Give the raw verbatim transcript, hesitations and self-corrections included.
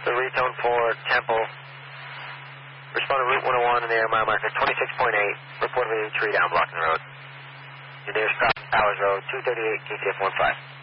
The retone for Temple. Respond to Route one oh one in the air mile marker twenty-six point eight. Reportedly a tree down blocking the road. Your nearest stop, Powers Road, two thirty-eight, K C F one five.